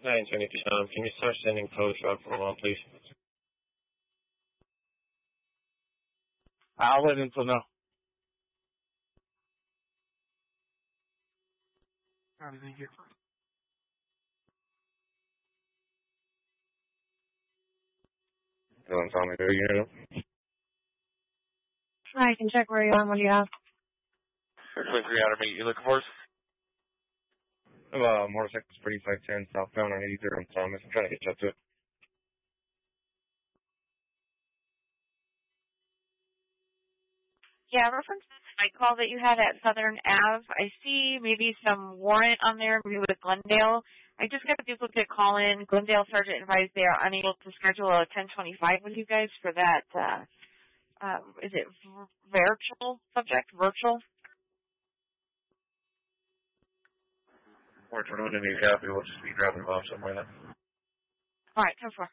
922, can you start sending codes out for a while, please? I'll let Info know. Alright, thank you. Tommy, do you know? I can check where you are. What do you have? 2300 meet. You looking for us? Motorcycle Spree 510 southbound on 80 in Thomas. I'm trying to get you up to it. Yeah, reference to the site call that you had at Southern Ave. I see maybe some warrant on there, maybe with Glendale. I just got a duplicate call in. Glendale Sergeant advised they are unable to schedule a 1025 with you guys for that, is it virtual subject? Virtual? We're trying to need a copy. We'll just be dropping them off somewhere then. All right, 10-4.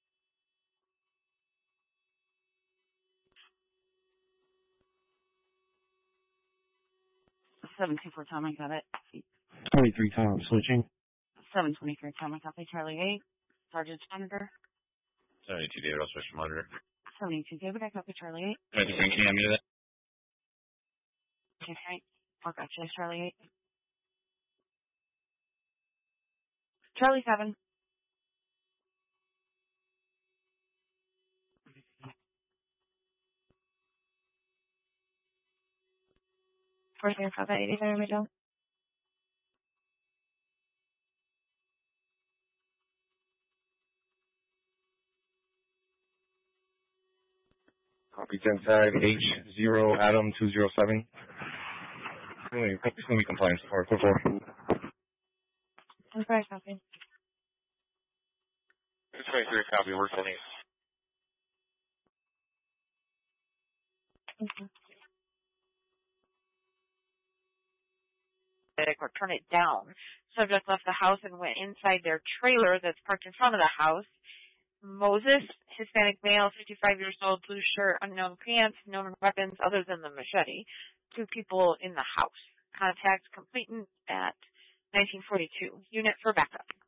Seven two four Tom, I got it. 23 Tom, switching. 723 Tom, I copy Charlie 8. Sergeant Monitor. 72 David, I'll switch to monitor. 72 David, I copy Charlie 8. Can you hand me that? Okay, right. Oh, gotcha, Charlie 8. Charlie 7. First name, Papa 80 there, middle. Copy 10 side, H0 Adam 207. It's going to be compliance for 4. Okay, copy. 23 copy. We're 20. Or turn it down. Subject left the house and went inside their trailer that's parked in front of the house. Moses, Hispanic male, 55 years old, blue shirt, unknown pants, known weapons other than the machete. 2 people in the house. Contact complete at 1942. Unit for backup.